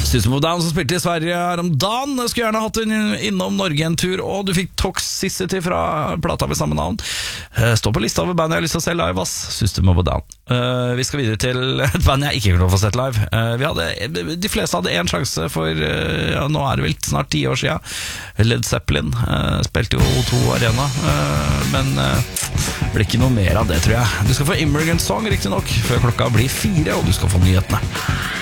System of a Down som spilte i Sverige her om dagen. Jeg skulle gjerne hatt den innom Norge en tur. Og du fikk Toxicity fra plata med samme navn. Står på lista over band jeg har lyst til å se live, ass. System of a Down. Vi skal videre til et band jeg ikke kunne få sett live. De fleste hadde en sjanse for nå er det vel snart 10 år siden. Led Zeppelin spilte jo O2 Arena, men det blir ikke noe mer av det, tror jeg. Du skal få Immigrant Song, riktig nok, før klokka blir 4, og du skal få nyhetene.